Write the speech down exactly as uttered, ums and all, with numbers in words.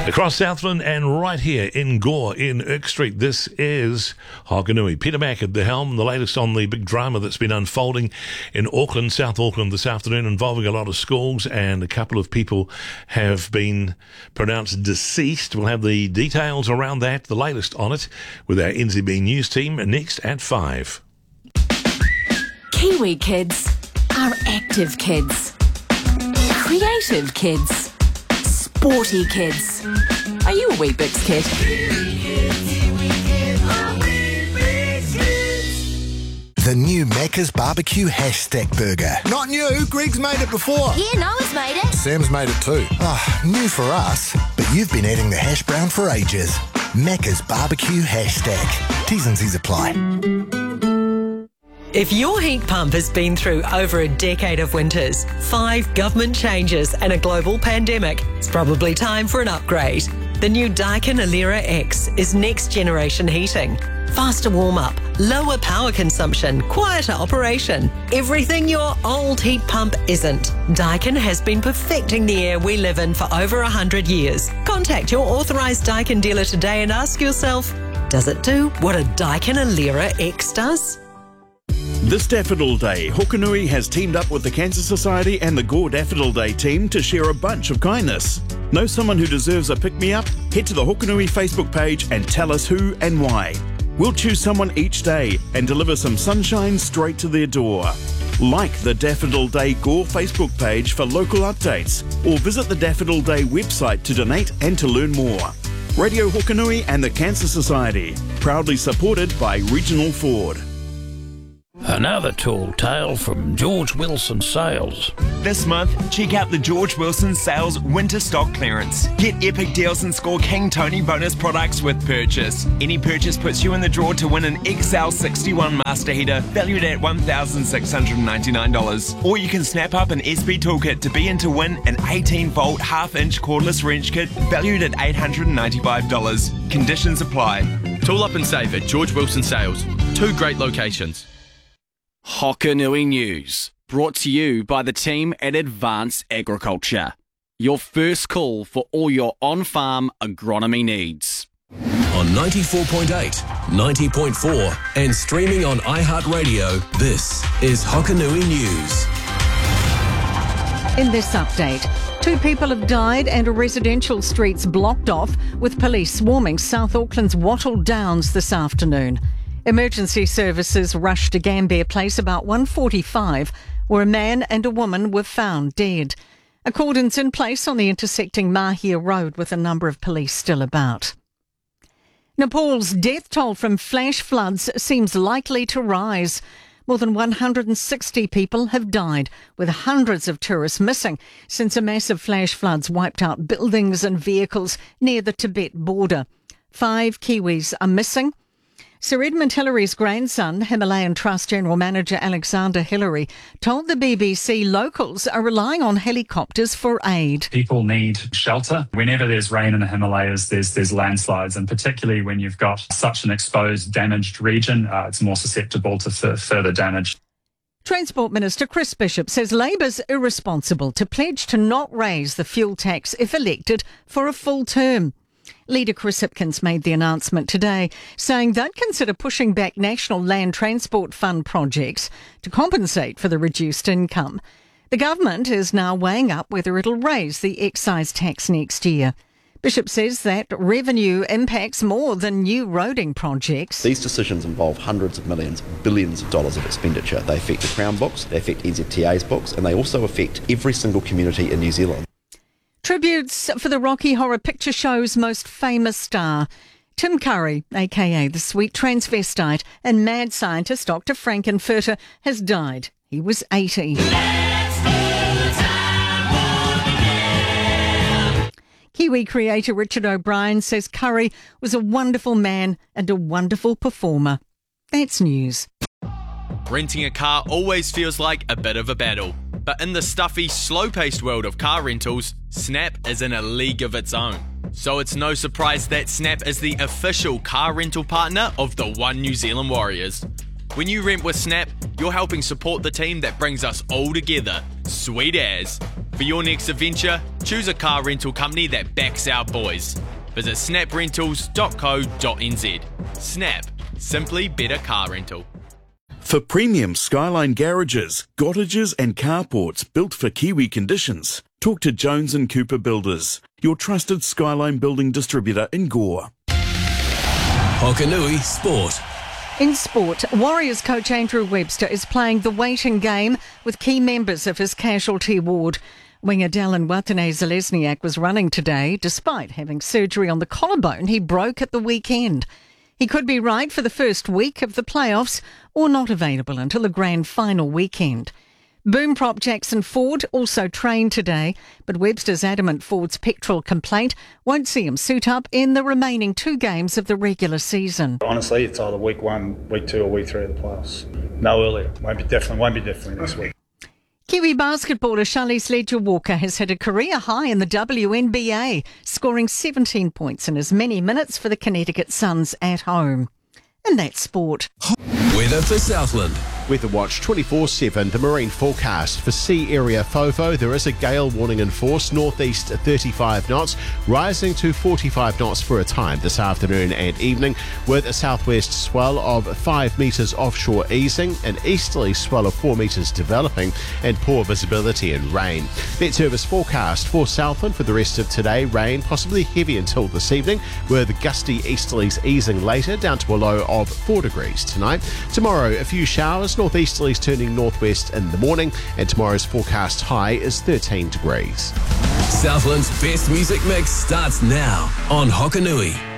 Across Southland and right here in Gore in Irk Street, this is Hokanui. Peter Mack at the helm, the latest on the big drama that's been unfolding in Auckland, South Auckland this afternoon, involving a lot of schools, and a couple of people have been pronounced deceased. We'll have the details around that, the latest on it, with our N Z B News team next at five. Kiwi kids are active kids, creative kids, sporty kids. Are you a Weet-Bix kid? The new Macca's Barbecue Hash Stack Burger. Not new, Greg's made it before. Yeah, Noah's made it. Sam's made it too. Oh, new for us, but you've been eating the hash brown for ages. Macca's Barbecue Hash Stack. T's and C's apply. If your heat pump has been through over a decade of winters, five government changes and a global pandemic, it's probably time for an upgrade. The new Daikin Alera X is next generation heating. Faster warm-up, lower power consumption, quieter operation. Everything your old heat pump isn't. Daikin has been perfecting the air we live in for over one hundred years. Contact your authorised Daikin dealer today and ask yourself, does it do what a Daikin Alera X does? This Daffodil Day, Hokanui has teamed up with the Cancer Society and the Gore Daffodil Day team to share a bunch of kindness. Know someone who deserves a pick-me-up? Head to the Hokanui Facebook page and tell us who and why. We'll choose someone each day and deliver some sunshine straight to their door. Like the Daffodil Day Gore Facebook page for local updates, or visit the Daffodil Day website to donate and to learn more. Radio Hokanui and the Cancer Society, proudly supported by Regional Ford. Another tall tale from George Wilson Sales. This month, check out the George Wilson Sales Winter Stock Clearance. Get epic deals and score King Tony bonus products with purchase. Any purchase puts you in the draw to win an X L sixty-one master heater valued at one thousand six hundred ninety-nine dollars. Or you can snap up an S B toolkit to be in to win an eighteen volt half-inch cordless wrench kit valued at eight hundred ninety-five dollars. Conditions apply. Tool up and save at George Wilson Sales. Two great locations. Hokanui News, brought to you by the team at Advanced Agriculture. Your first call for all your on-farm agronomy needs. On ninety-four point eight, ninety point four and streaming on iHeartRadio, this is Hokanui News. In this update, two people have died and a residential street's blocked off with police swarming South Auckland's Wattle Downs this afternoon. Emergency services rushed to Gambier Place about one forty-five, where a man and a woman were found dead. A cordon's in place on the intersecting Mahia Road with a number of police still about. Nepal's death toll from flash floods seems likely to rise. More than one hundred sixty people have died, with hundreds of tourists missing since a massive flash floods wiped out buildings and vehicles near the Tibet border. Five Kiwis are missing. Sir Edmund Hillary's grandson, Himalayan Trust General Manager Alexander Hillary, told the B B C locals are relying on helicopters for aid. People need shelter. Whenever there's rain in the Himalayas, there's there's landslides, and particularly when you've got such an exposed, damaged region, uh, it's more susceptible to f- further damage. Transport Minister Chris Bishop says Labour's irresponsible to pledge to not raise the fuel tax if elected for a full term. Leader Chris Hipkins made the announcement today, saying they'd consider pushing back National Land Transport Fund projects to compensate for the reduced income. The government is now weighing up whether it'll raise the excise tax next year. Bishop says that revenue impacts more than new roading projects. These decisions involve hundreds of millions, billions of dollars of expenditure. They affect the Crown books, they affect N Z T A's books, and they also affect every single community in New Zealand. Tributes for the Rocky Horror Picture Show's most famous star. Tim Curry, a k a the sweet transvestite and mad scientist Doctor Frankenfurter, has died. He was eighty. Kiwi creator Richard O'Brien says Curry was a wonderful man and a wonderful performer. That's news. Renting a car always feels like a bit of a battle. But in the stuffy, slow-paced world of car rentals, Snap is in a league of its own. So it's no surprise that Snap is the official car rental partner of the One New Zealand Warriors. When you rent with Snap, you're helping support the team that brings us all together. Sweet as. For your next adventure, choose a car rental company that backs our boys. Visit snap rentals dot co dot n z. Snap. Simply better car rental. For premium Skyline garages, cottages and carports built for Kiwi conditions, talk to Jones and Cooper Builders, your trusted Skyline building distributor in Gore. Hokanui Sport. In sport, Warriors coach Andrew Webster is playing the waiting game with key members of his casualty ward. Winger Dallin Watene-Zalesniak was running today, despite having surgery on the collarbone he broke at the weekend. He could be right for the first week of the playoffs or not available until the grand final weekend. Boom prop Jackson Ford also trained today, but Webster's adamant Ford's petrol complaint won't see him suit up in the remaining two games of the regular season. Honestly, it's either week one, week two or week three of the playoffs. No earlier. Won't be definitely, won't be definitely this week. Kiwi basketballer Charlize Ledger-Walker has hit a career high in the W N B A, scoring seventeen points in as many minutes for the Connecticut Suns at home. And that's sport. Weather for Southland. Weather Watch twenty-four seven, the marine forecast. For sea area FOFO, there is a gale warning in force, northeast thirty-five knots, rising to forty-five knots for a time this afternoon and evening, with a southwest swell of five metres offshore easing, an easterly swell of four metres developing, and poor visibility and rain. Met Service forecast for Southland for the rest of today, rain possibly heavy until this evening, with gusty easterlies easing later, down to a low of four degrees tonight. Tomorrow, a few showers, northeasterlies turning northwest in the morning, and tomorrow's forecast high is thirteen degrees. Southland's best music mix starts now on Hokanui.